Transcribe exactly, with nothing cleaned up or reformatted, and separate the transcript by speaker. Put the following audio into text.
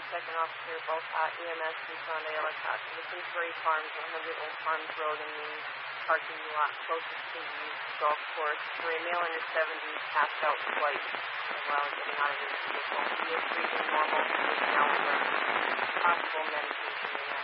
Speaker 1: second officer, both at E M S and Sunday Ellicott to the Kingsbury Farms, one hundred Old Farms Road in the parking lot closest to the golf course for a male in his seventies passed out twice while getting out of his vehicle. He is breathing normal and is now under possible medication.